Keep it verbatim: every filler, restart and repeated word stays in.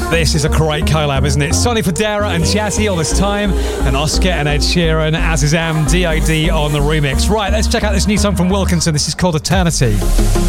This is a great collab, isn't it? Sonny Fodera and Jazzy all this time, and Oscar and Ed Sheeran, Azizam, D O D on the remix. Right, let's check out this new song from Wilkinson. This is called Eternity.